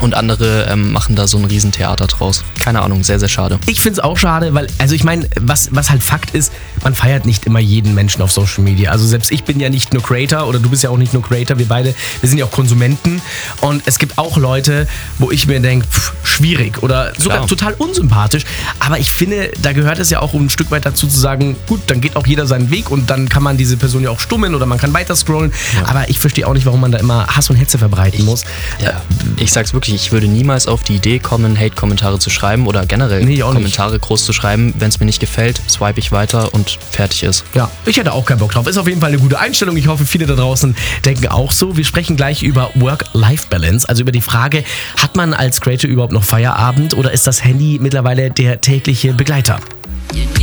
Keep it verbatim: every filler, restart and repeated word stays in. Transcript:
Und andere ähm, machen da so ein Riesentheater draus. Keine Ahnung, sehr, sehr schade. Ich finde es auch schade, weil, also ich meine, was, was halt Fakt ist, man feiert nicht immer jeden Menschen auf Social Media. Also selbst ich bin ja nicht nur Creator oder du bist ja auch nicht nur Creator, wir beide, wir sind ja auch Konsumenten. Und es gibt auch Leute, wo ich mir denke, schwierig oder sogar Klar. total unsympathisch. Aber ich finde, da gehört es ja auch ein Stück weit dazu zu sagen, gut, dann geht auch jeder seinen Weg und dann kann man diese Person ja auch stummen oder man kann weiter scrollen. Ja. Aber ich verstehe auch nicht, warum man da immer Hass und Hetze verbreiten ich, muss. Ja, ich sag's wirklich, ich würde niemals auf die Idee kommen, Hate-Kommentare zu schreiben oder generell nee, Kommentare nicht. groß zu schreiben. Wenn es mir nicht gefällt, swipe ich weiter und fertig ist. Ja, ich hätte auch keinen Bock drauf. Ist auf jeden Fall eine gute Einstellung. Ich hoffe, viele da draußen denken auch so. Wir sprechen gleich über Work-Life-Balance, also über die Frage, hat man als Creator überhaupt noch Feierabend oder ist das Handy mittlerweile der tägliche Begleiter?